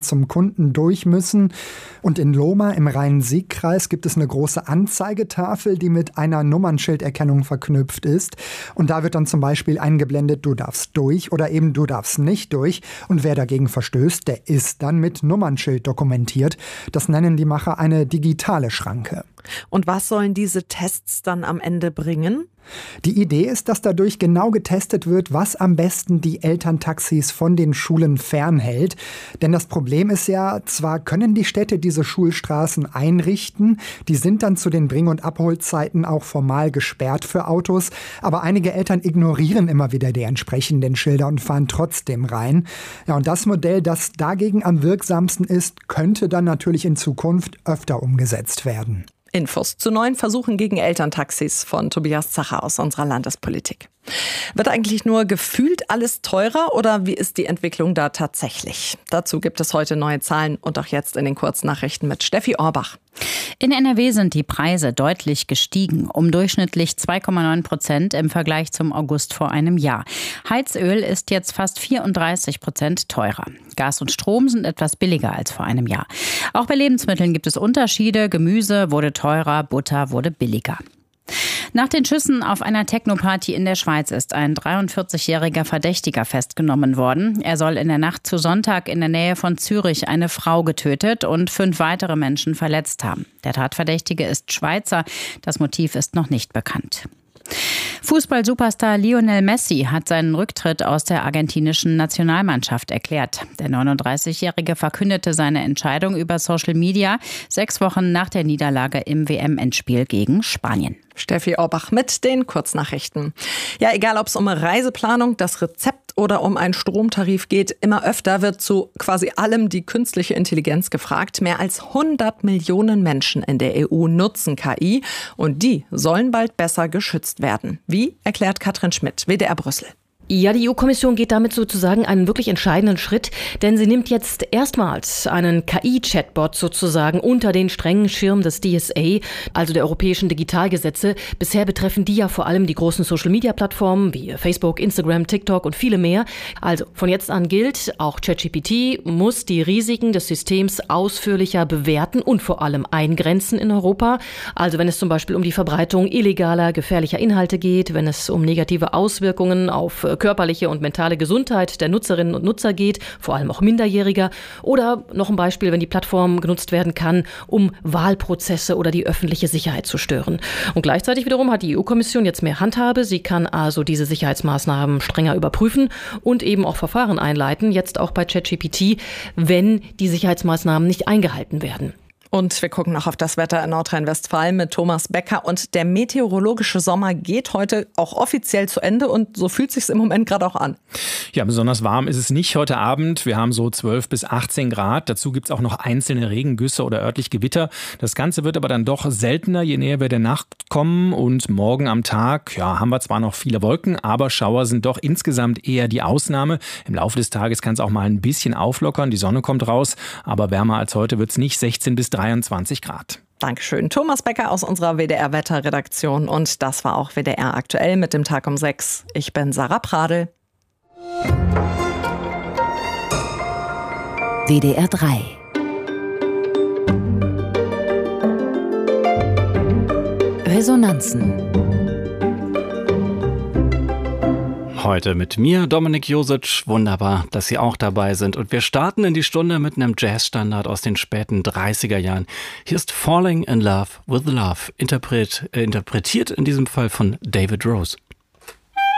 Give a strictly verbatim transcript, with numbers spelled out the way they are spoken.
zum Kunden durch müssen. Und in Lohmar im Rhein-Sieg-Kreis gibt es eine große Anzeigetafel, die mit einer Nummernschilderkennung verknüpft ist. Und da wird dann zum Beispiel eingeblendet, du darfst durch oder eben du darfst nicht durch. Und wer dagegen verstößt, der ist dann mit Nummernschild dokumentiert. Das nennen die Macher eine digitale Schranke. Und was sollen diese Tests dann am Ende bringen? Die Idee ist, dass dadurch genau getestet wird, was am besten die Elterntaxis von den Schulen fernhält. Denn das Problem ist ja, zwar können die Städte diese Schulstraßen einrichten, die sind dann zu den Bring- und Abholzeiten auch formal gesperrt für Autos, aber einige Eltern ignorieren immer wieder die entsprechenden Schilder und fahren trotzdem rein. Ja, und das Modell, das dagegen am wirksamsten ist, könnte dann natürlich in Zukunft öfter umgesetzt werden. Infos zu neuen Versuchen gegen Elterntaxis von Tobias Zacher aus unserer Landespolitik. Wird eigentlich nur gefühlt alles teurer oder wie ist die Entwicklung da tatsächlich? Dazu gibt es heute neue Zahlen und auch jetzt in den Kurznachrichten mit Steffi Orbach. In N R W sind die Preise deutlich gestiegen, um durchschnittlich zwei Komma neun Prozent im Vergleich zum August vor einem Jahr. Heizöl ist jetzt fast vierunddreißig Prozent teurer. Gas und Strom sind etwas billiger als vor einem Jahr. Auch bei Lebensmitteln gibt es Unterschiede. Gemüse wurde teurer, Butter wurde billiger. Nach den Schüssen auf einer Techno-Party in der Schweiz ist ein dreiundvierzigjähriger Verdächtiger festgenommen worden. Er soll in der Nacht zu Sonntag in der Nähe von Zürich eine Frau getötet und fünf weitere Menschen verletzt haben. Der Tatverdächtige ist Schweizer. Das Motiv ist noch nicht bekannt. Fußball-Superstar Lionel Messi hat seinen Rücktritt aus der argentinischen Nationalmannschaft erklärt. Der neununddreißigjährige verkündete seine Entscheidung über Social Media sechs Wochen nach der Niederlage im W M-Endspiel gegen Spanien. Steffi Orbach mit den Kurznachrichten. Ja, egal ob es um Reiseplanung, das Rezept oder um einen Stromtarif geht, immer öfter wird zu quasi allem die künstliche Intelligenz gefragt. Mehr als hundert Millionen Menschen in der E U nutzen K I und die sollen bald besser geschützt werden. Wie, erklärt Katrin Schmidt, W D R Brüssel. Ja, die E U-Kommission geht damit sozusagen einen wirklich entscheidenden Schritt, denn sie nimmt jetzt erstmals einen K I-Chatbot sozusagen unter den strengen Schirm des D S A, also der europäischen Digitalgesetze. Bisher betreffen die ja vor allem die großen Social-Media-Plattformen wie Facebook, Instagram, TikTok und viele mehr. Also von jetzt an gilt, auch ChatGPT muss die Risiken des Systems ausführlicher bewerten und vor allem eingrenzen in Europa. Also wenn es zum Beispiel um die Verbreitung illegaler, gefährlicher Inhalte geht, wenn es um negative Auswirkungen auf körperliche und mentale Gesundheit der Nutzerinnen und Nutzer geht, vor allem auch Minderjähriger. Oder noch ein Beispiel, wenn die Plattform genutzt werden kann, um Wahlprozesse oder die öffentliche Sicherheit zu stören. Und gleichzeitig wiederum hat die E U-Kommission jetzt mehr Handhabe. Sie kann also diese Sicherheitsmaßnahmen strenger überprüfen und eben auch Verfahren einleiten, jetzt auch bei ChatGPT, wenn die Sicherheitsmaßnahmen nicht eingehalten werden. Und wir gucken noch auf das Wetter in Nordrhein-Westfalen mit Thomas Becker. Und der meteorologische Sommer geht heute auch offiziell zu Ende und so fühlt sich's im Moment gerade auch an. Ja, besonders warm ist es nicht heute Abend. Wir haben so zwölf bis achtzehn Grad. Dazu gibt's auch noch einzelne Regengüsse oder örtlich Gewitter. Das Ganze wird aber dann doch seltener, je näher wir der Nacht kommen. Und morgen am Tag, ja, haben wir zwar noch viele Wolken, aber Schauer sind doch insgesamt eher die Ausnahme. Im Laufe des Tages kann es auch mal ein bisschen auflockern. Die Sonne kommt raus, aber wärmer als heute wird's nicht. sechzehn bis dreiundzwanzig Grad. Dankeschön. Thomas Becker aus unserer W D R-Wetterredaktion. Und das war auch W D R aktuell mit dem Tag um sechs. Ich bin Sarah Pradel. W D R drei. Resonanzen. Heute mit mir, Dominik Josic. Wunderbar, dass Sie auch dabei sind. Und wir starten in die Stunde mit einem Jazzstandard aus den späten dreißiger Jahren. Hier ist Falling in Love with Love, interpret, äh, interpretiert in diesem Fall von David Rose.